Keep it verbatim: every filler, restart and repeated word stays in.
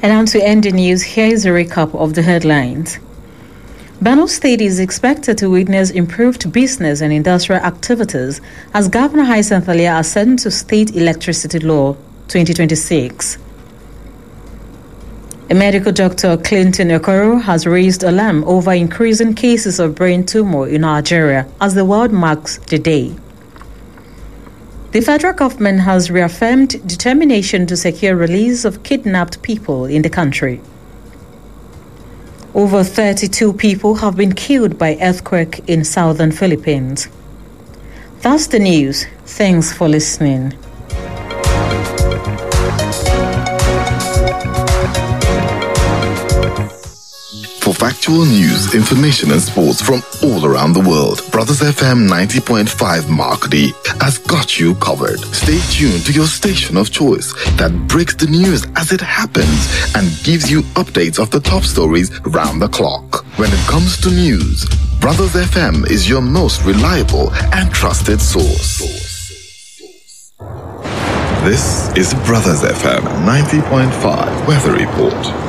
And on to end the news, here is a recap of the headlines. Benue State is expected to witness improved business and industrial activities as Governor Hyacinth Alia assents to State Electricity Law twenty twenty-six. A medical doctor, Clinton Okoro, has raised alarm over increasing cases of brain tumor in Nigeria as the world marks the day. The federal government has reaffirmed determination to secure release of kidnapped people in the country. Over thirty-two people have been killed by earthquake in southern Philippines. That's the news. Thanks for listening. For factual news, information and sports from all around the world, Brothers F M ninety point five Markdi has got you covered. Stay tuned to your station of choice that breaks the news as it happens and gives you updates of the top stories round the clock. When it comes to news, Brothers F M is your most reliable and trusted source. This is Brothers F M ninety point five Weather Report.